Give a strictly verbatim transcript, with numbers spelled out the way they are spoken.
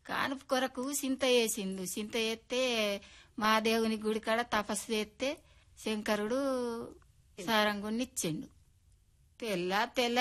కానుపు కొరకు సింత వేసిండు. సింత వేస్తే మా దేవుని గుడి కాడ తపస్సు చేస్తే శంకరుడు సారంగుని ఇచ్చిండు. తెల్ల తెల్ల